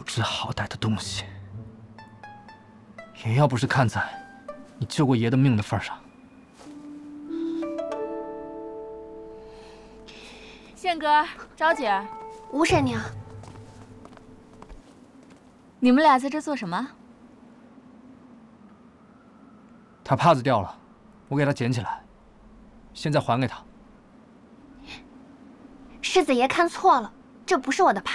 知好歹的东西，也要不是看在你救过爷的命的份上。 宪哥，昭姐， 吴婶娘， 你们俩在这做什么？ 他帕子掉了，我给他捡起来，现在还给他。 世子爷看错了，这不是我的帕